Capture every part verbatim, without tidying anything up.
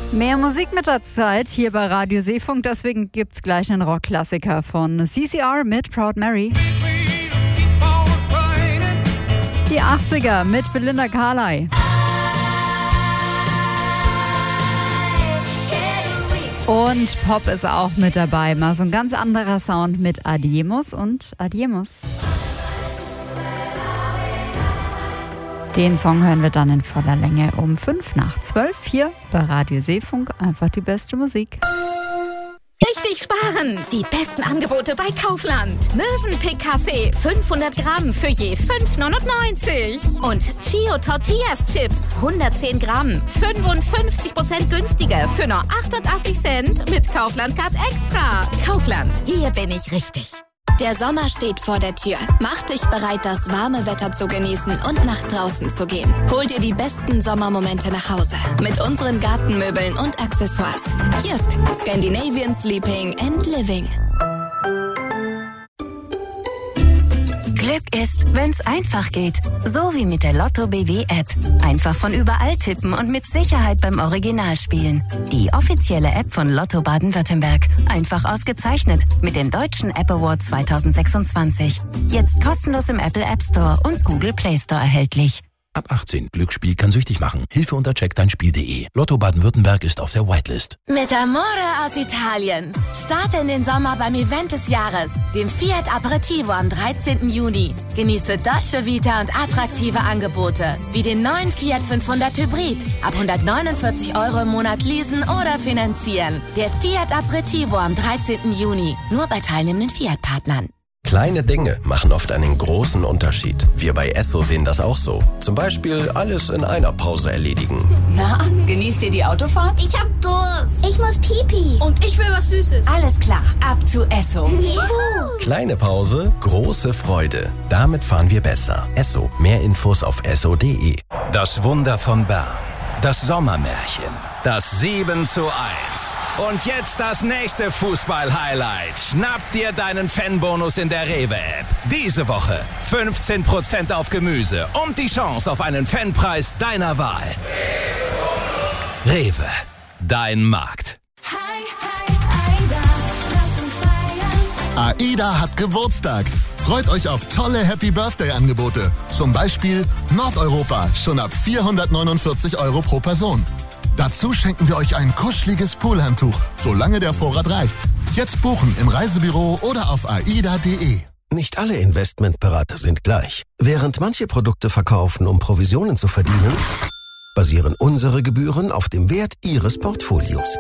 Mehr Musik mit der Zeit hier bei Radio Seefunk, deswegen gibt's gleich einen Rockklassiker von C C R mit Proud Mary. Die achtziger mit Belinda Carlisle. Und Pop ist auch mit dabei, mal so ein ganz anderer Sound mit Adiemos und Adiemos. Den Song hören wir dann in voller Länge um fünf nach zwölf hier bei Radio Seefunk. Einfach die beste Musik. Richtig sparen! Die besten Angebote bei Kaufland. Mövenpick Kaffee fünfhundert Gramm für je fünf neunundneunzig. Und Chio Tortillas Chips hundertzehn Gramm, fünfundfünfzig Prozent günstiger für nur achtundachtzig Cent mit Kaufland Card Extra. Kaufland, hier bin ich richtig. Der Sommer steht vor der Tür. Mach dich bereit, das warme Wetter zu genießen und nach draußen zu gehen. Hol dir die besten Sommermomente nach Hause mit unseren Gartenmöbeln und Accessoires. Jysk, Scandinavian Sleeping and Living. Glück ist, wenn's einfach geht. So wie mit der Lotto B W App. Einfach von überall tippen und mit Sicherheit beim Original spielen. Die offizielle App von Lotto Baden-Württemberg. Einfach ausgezeichnet mit den Deutschen App Awards zwanzig sechsundzwanzig. Jetzt kostenlos im Apple App Store und Google Play Store erhältlich. Ab achtzehn. Glücksspiel kann süchtig machen. Hilfe unter check dein spiel punkt de. Lotto Baden-Württemberg ist auf der Whitelist. Mit Amore aus Italien. Starte in den Sommer beim Event des Jahres, dem Fiat Aperitivo am dreizehnten Juni. Genieße Dolce Vita und attraktive Angebote, wie den neuen Fiat fünfhundert Hybrid. Ab hundertneunundvierzig Euro im Monat leasen oder finanzieren. Der Fiat Aperitivo am dreizehnten Juni. Nur bei teilnehmenden Fiat-Partnern. Kleine Dinge machen oft einen großen Unterschied. Wir bei Esso sehen das auch so. Zum Beispiel alles in einer Pause erledigen. Na, genießt ihr die Autofahrt? Ich hab Durst. Ich muss Pipi. Und ich will was Süßes. Alles klar, ab zu Esso. Juhu. Kleine Pause, große Freude. Damit fahren wir besser. Esso. Mehr Infos auf esso punkt de. Das Wunder von Bern. Das Sommermärchen. Das sieben zu eins. Und jetzt das nächste Fußball-Highlight. Schnapp dir deinen Fanbonus in der Rewe-App. Diese Woche fünfzehn Prozent auf Gemüse und die Chance auf einen Fanpreis deiner Wahl. Rewe, dein Markt. AIDA hat Geburtstag. Freut euch auf tolle Happy-Birthday-Angebote. Zum Beispiel Nordeuropa, schon ab vierhundertneunundvierzig Euro pro Person. Dazu schenken wir euch ein kuscheliges Poolhandtuch, solange der Vorrat reicht. Jetzt buchen im Reisebüro oder auf aida punkt de. Nicht alle Investmentberater sind gleich. Während manche Produkte verkaufen, um Provisionen zu verdienen, basieren unsere Gebühren auf dem Wert Ihres Portfolios.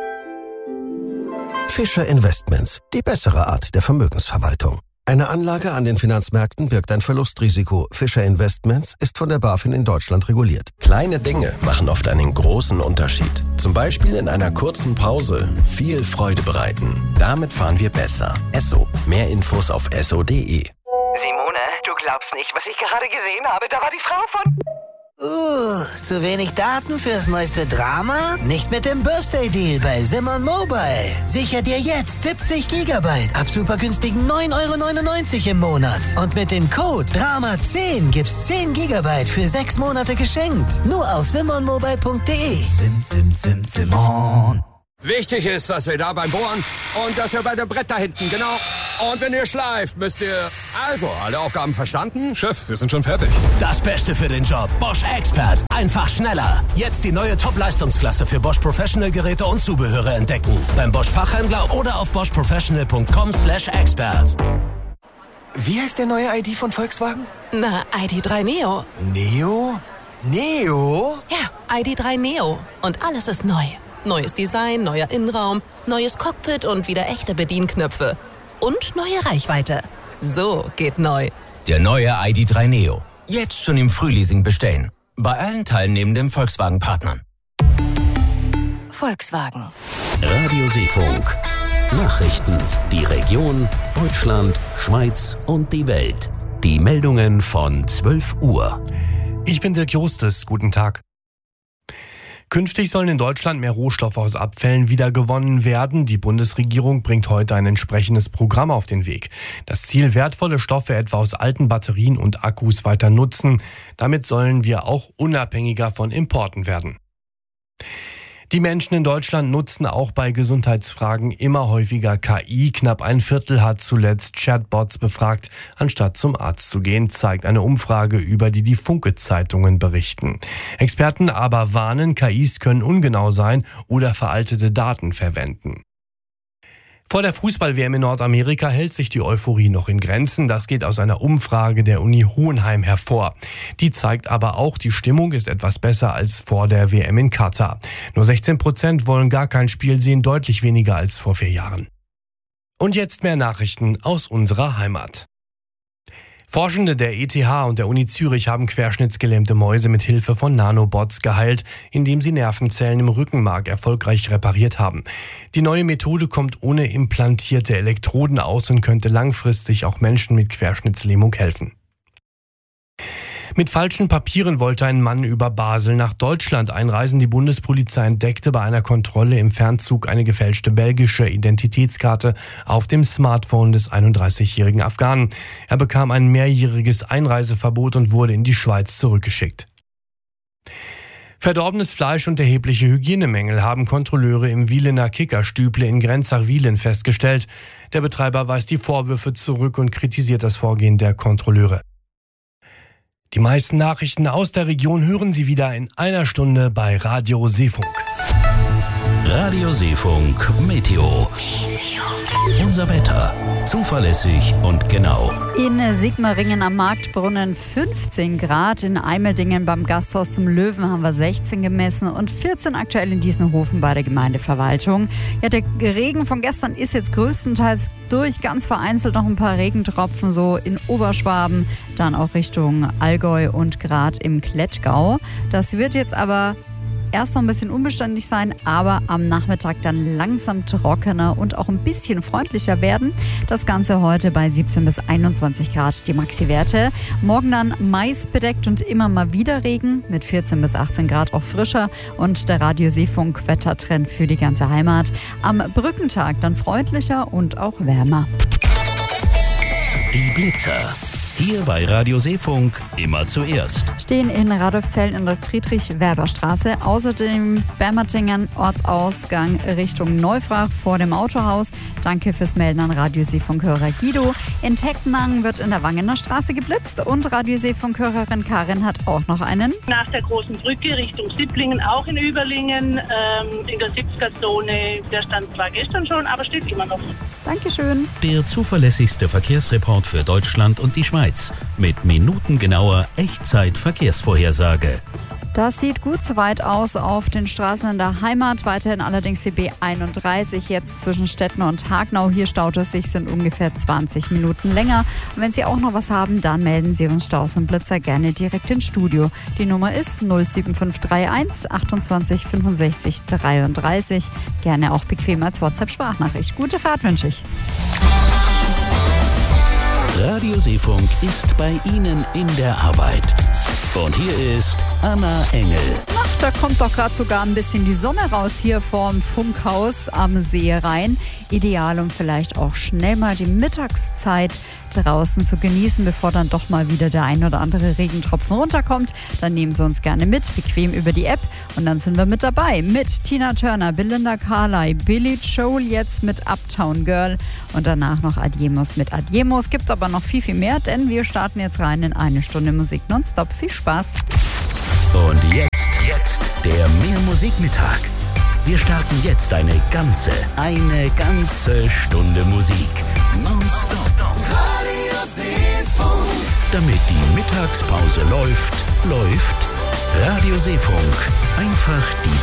Fischer Investments, die bessere Art der Vermögensverwaltung. Eine Anlage an den Finanzmärkten birgt ein Verlustrisiko. Fischer Investments ist von der BaFin in Deutschland reguliert. Kleine Dinge machen oft einen großen Unterschied. Zum Beispiel in einer kurzen Pause viel Freude bereiten. Damit fahren wir besser. Esso. Mehr Infos auf esso punkt de. Simone, du glaubst nicht, was ich gerade gesehen habe. Da war die Frau von... Uh, zu wenig Daten fürs neueste Drama? Nicht mit dem Birthday-Deal bei Simon Mobile. Sicher dir jetzt siebzig Gigabyte ab super günstigen neun Euro neunundneunzig im Monat. Und mit dem Code Drama zehn gibt's zehn Gigabyte für sechs Monate geschenkt. Nur auf simon mobile punkt de. Sim, sim, sim, Simon. Wichtig ist, dass ihr da beim Bohren und dass ihr bei dem Brett da hinten, genau. Und wenn ihr schleift, müsst ihr... Also, alle Aufgaben verstanden? Chef, wir sind schon fertig. Das Beste für den Job. Bosch Expert. Einfach schneller. Jetzt die neue Top-Leistungsklasse für Bosch Professional Geräte und Zubehöre entdecken. Beim Bosch Fachhändler oder auf bosch professional punkt com slash expert. Wie heißt der neue I D von Volkswagen? Na, I D drei Neo. Neo? Neo? Ja, I D drei Neo. Und alles ist neu. Neues Design, neuer Innenraum, neues Cockpit und wieder echte Bedienknöpfe. Und neue Reichweite. So geht neu. Der neue I D drei Neo. Jetzt schon im Frühleasing bestellen. Bei allen teilnehmenden Volkswagen-Partnern. Volkswagen. Radio Seefunk. Nachrichten. Die Region, Deutschland, Schweiz und die Welt. Die Meldungen von zwölf Uhr. Ich bin Dirk Jostes. Guten Tag. Künftig sollen in Deutschland mehr Rohstoffe aus Abfällen wiedergewonnen werden. Die Bundesregierung bringt heute ein entsprechendes Programm auf den Weg. Das Ziel, wertvolle Stoffe etwa aus alten Batterien und Akkus weiter nutzen. Damit sollen wir auch unabhängiger von Importen werden. Die Menschen in Deutschland nutzen auch bei Gesundheitsfragen immer häufiger K I. Knapp ein Viertel hat zuletzt Chatbots befragt, anstatt zum Arzt zu gehen, zeigt eine Umfrage, über die die Funke-Zeitungen berichten. Experten aber warnen, K Is können ungenau sein oder veraltete Daten verwenden. Vor der Fußball-W M in Nordamerika hält sich die Euphorie noch in Grenzen. Das geht aus einer Umfrage der Uni Hohenheim hervor. Die zeigt aber auch, die Stimmung ist etwas besser als vor der W M in Katar. Nur sechzehn Prozent wollen gar kein Spiel sehen, deutlich weniger als vor vier Jahren. Und jetzt mehr Nachrichten aus unserer Heimat. Forschende der E T H und der Uni Zürich haben querschnittsgelähmte Mäuse mit Hilfe von Nanobots geheilt, indem sie Nervenzellen im Rückenmark erfolgreich repariert haben. Die neue Methode kommt ohne implantierte Elektroden aus und könnte langfristig auch Menschen mit Querschnittslähmung helfen. Mit falschen Papieren wollte ein Mann über Basel nach Deutschland einreisen. Die Bundespolizei entdeckte bei einer Kontrolle im Fernzug eine gefälschte belgische Identitätskarte auf dem Smartphone des einunddreißigjährigen Afghanen. Er bekam ein mehrjähriges Einreiseverbot und wurde in die Schweiz zurückgeschickt. Verdorbenes Fleisch und erhebliche Hygienemängel haben Kontrolleure im Wielener Kickerstüble in Grenzach-Wielen festgestellt. Der Betreiber weist die Vorwürfe zurück und kritisiert das Vorgehen der Kontrolleure. Die meisten Nachrichten aus der Region hören Sie wieder in einer Stunde bei Radio Seefunk. Radio Seefunk Meteo. Unser Wetter. Zuverlässig und genau. In Sigmaringen am Marktbrunnen fünfzehn Grad, in Eimeldingen beim Gasthaus zum Löwen haben wir sechzehn gemessen und vierzehn aktuell in Diessenhofen bei der Gemeindeverwaltung. Ja, der Regen von gestern ist jetzt größtenteils durch, ganz vereinzelt noch ein paar Regentropfen so in Oberschwaben, dann auch Richtung Allgäu und Grad im Klettgau. Das wird jetzt aber erst noch ein bisschen unbeständig sein, aber am Nachmittag dann langsam trockener und auch ein bisschen freundlicher werden. Das Ganze heute bei siebzehn bis einundzwanzig Grad die Maxi-Werte. Morgen dann meist bedeckt und immer mal wieder Regen mit vierzehn bis achtzehn Grad auch frischer und der Radio Seefunk Wettertrend für die ganze Heimat. Am Brückentag dann freundlicher und auch wärmer. Die Blitzer. Hier bei Radio Seefunk immer zuerst. Stehen in Radolfzell in der Friedrich-Werber-Straße. Außerdem Bermatingen, Ortsausgang Richtung Neufrach vor dem Autohaus. Danke fürs Melden an Radio Seefunk-Hörer Guido. In Tecknang wird in der Wangener Straße geblitzt und Radio Seefunk-Hörerin Karin hat auch noch einen. Nach der großen Brücke Richtung Sipplingen, auch in Überlingen, ähm, in der siebziger-Zone. Der stand zwar gestern schon, aber steht immer noch. Dankeschön. Der zuverlässigste Verkehrsreport für Deutschland und die Schweiz. Mit minutengenauer Echtzeit-Verkehrsvorhersage. Das sieht gut soweit aus auf den Straßen in der Heimat. Weiterhin allerdings die B einunddreißig jetzt zwischen Stetten und Hagnau. Hier staut es sich, sind ungefähr zwanzig Minuten länger. Und wenn Sie auch noch was haben, dann melden Sie uns Staus und Blitzer gerne direkt ins Studio. Die Nummer ist null sieben fünf drei eins achtundzwanzig fünfundsechzig dreiunddreißig. Gerne auch bequem als WhatsApp-Sprachnachricht. Gute Fahrt wünsche ich. Radio Seefunk ist bei Ihnen in der Arbeit. Und hier ist Anna Engel. Ach, da kommt doch gerade sogar ein bisschen die Sonne raus hier vorm Funkhaus am See Rhein. Ideal, um vielleicht auch schnell mal die Mittagszeit draußen zu genießen, bevor dann doch mal wieder der ein oder andere Regentropfen runterkommt. Dann nehmen Sie uns gerne mit, bequem über die App. Und dann sind wir mit dabei mit Tina Turner, Belinda Carlisle, Billy Joel jetzt mit Uptown Girl und danach noch Adiemos mit Adiemos. Gibt aber noch viel, viel mehr, denn wir starten jetzt rein in eine Stunde Musik nonstop. Viel Spaß. Und jetzt, jetzt der Mehr-Musik-Mittag. Wir starten jetzt eine ganze, eine ganze Stunde Musik. Nonstop. Radio Seefunk. Damit die Mittagspause läuft, läuft Radio Seefunk. Einfach die